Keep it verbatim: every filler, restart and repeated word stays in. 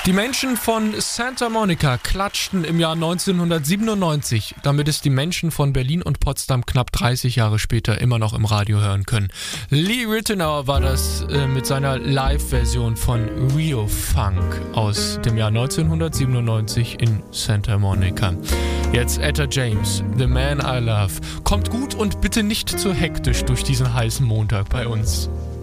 Die Menschen von Santa Monica klatschten im Jahr neunzehnhundertsiebenundneunzig, damit es die Menschen von Berlin und Potsdam knapp dreißig Jahre später immer noch im Radio hören können. Lee Ritenour war das äh, mit seiner Live-Version von Rio Funk aus dem Jahr neunzehnhundertsiebenundneunzig in Santa Monica. Jetzt Etta James, The Man I Love. Kommt gut und bitte nicht zu hektisch durch diesen heißen Montag bei uns.